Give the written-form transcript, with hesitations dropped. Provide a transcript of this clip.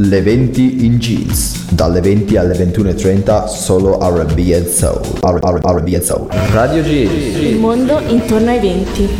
Le 20 in jeans, dalle 20 alle 21:30 solo R&B and Soul. R&B and Soul. Radio G. Il mondo intorno ai 20.